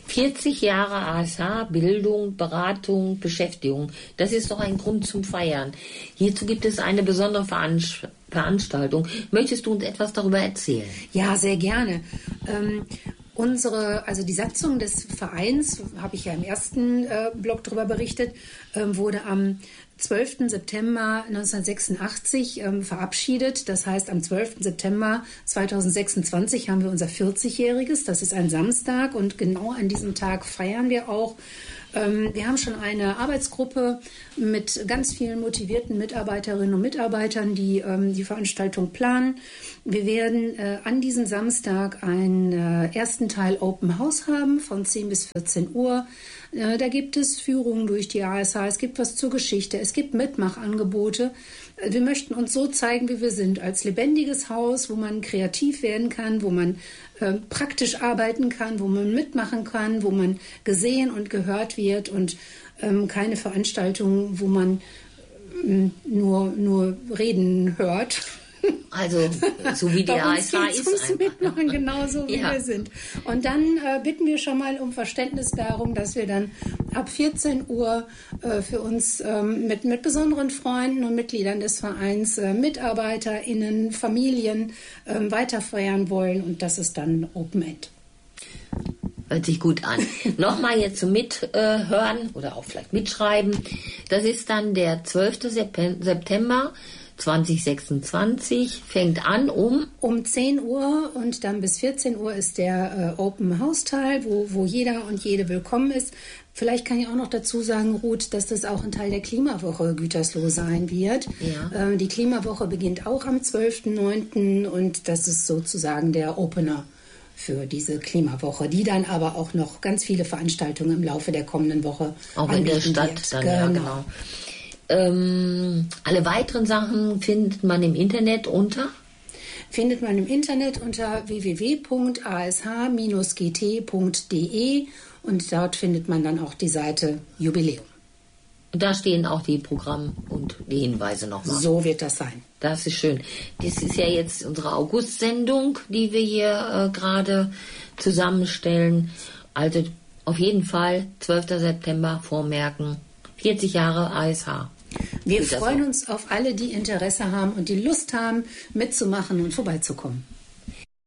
40 Jahre ASH, Bildung, Beratung, Beschäftigung. Das ist doch ein Grund zum Feiern. Hierzu gibt es eine besondere Veranstaltung. Möchtest du uns etwas darüber erzählen? Ja, sehr gerne. Also die Satzung des Vereins, habe ich ja im ersten Blog darüber berichtet, wurde am 12. September 1986 verabschiedet. Das heißt, am 12. September 2026 haben wir unser 40-Jähriges. Das ist ein Samstag und genau an diesem Tag feiern wir auch. Wir haben schon eine Arbeitsgruppe mit ganz vielen motivierten Mitarbeiterinnen und Mitarbeitern, die die Veranstaltung planen. Wir werden an diesem Samstag einen ersten Teil Open House haben von 10 bis 14 Uhr. Da gibt es Führungen durch die ASH, es gibt was zur Geschichte, es gibt Mitmachangebote. Wir möchten uns so zeigen, wie wir sind, als lebendiges Haus, wo man kreativ werden kann, wo man praktisch arbeiten kann, wo man mitmachen kann, wo man gesehen und gehört wird und keine Veranstaltung, wo man nur reden hört. Also, so wie die ASH ist. Uns mitmachen, genauso wie wir sind. Und dann bitten wir schon mal um Verständnis darum, dass wir dann ab 14 Uhr für uns mit besonderen Freunden und Mitgliedern des Vereins, MitarbeiterInnen, Familien weiter feiern wollen. Und das ist dann Open End. Hört sich gut an. Nochmal jetzt zum Mithören oder auch vielleicht mitschreiben. Das ist dann der 12. September 2026, fängt an um 10 Uhr und dann bis 14 Uhr ist der Open House Teil, wo jeder und jede willkommen ist. Vielleicht kann ich auch noch dazu sagen, Ruth, dass das auch ein Teil der Klimawoche Gütersloh sein wird. Ja. Die Klimawoche beginnt auch am 12.09. und das ist sozusagen der Opener für diese Klimawoche, die dann aber auch noch ganz viele Veranstaltungen im Laufe der kommenden Woche auch in der Stadt wird. Dann, ja, genau. Alle weiteren Sachen findet man im Internet unter? Findet man im Internet unter www.ash-gt.de und dort findet man dann auch die Seite Jubiläum. Und da stehen auch die Programm- und die Hinweise nochmal. So wird das sein. Das ist schön. Das ist ja jetzt unsere August-Sendung, die wir hier gerade zusammenstellen. Also auf jeden Fall 12. September vormerken. 40 Jahre ASH. Wir freuen uns auf alle, die Interesse haben und die Lust haben, mitzumachen und vorbeizukommen.